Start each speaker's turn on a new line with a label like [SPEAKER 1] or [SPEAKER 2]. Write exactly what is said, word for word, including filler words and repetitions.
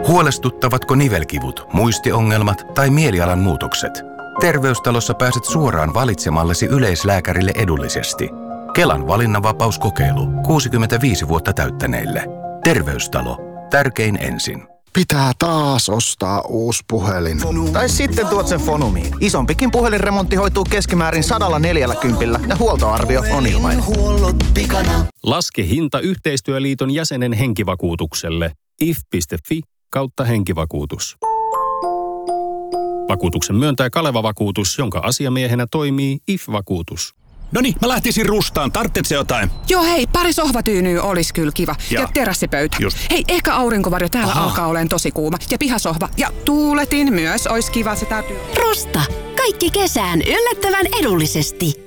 [SPEAKER 1] Huolestuttavatko nivelkivut, muistiongelmat tai mielialan muutokset? Terveystalossa pääset suoraan valitsemallesi yleislääkärille edullisesti. Kelan valinnanvapauskokeilu kuusikymmentäviisi vuotta täyttäneille. Terveystalo. Tärkein ensin.
[SPEAKER 2] Pitää taas ostaa uusi puhelin.
[SPEAKER 3] Tai sitten tuot sen Fonumiin. Isompikin puhelinremontti hoituu keskimäärin sadalla neljälläkympillä ja huoltoarvio on ilmainen.
[SPEAKER 4] Laske hinta Yhteistyöliiton jäsenen henkivakuutukselle. if piste fi kautta henkivakuutus. Vakuutuksen myöntää Kaleva Vakuutus, jonka asiamiehenä toimii I F-vakuutus.
[SPEAKER 5] Noniin, mä lähtisin rustaan. Tarvitsetko jotain?
[SPEAKER 6] Joo, hei, pari sohvatyynyä olisi kyllä kiva. Ja, ja terassipöytä.
[SPEAKER 5] Just.
[SPEAKER 6] Hei, ehkä aurinkovarjo, täällä
[SPEAKER 5] Aha.
[SPEAKER 6] alkaa olemaan tosi kuuma. Ja pihasohva. Ja tuuletin myös, olisi kiva, se täytyy.
[SPEAKER 7] Rusta. Kaikki kesään yllättävän edullisesti.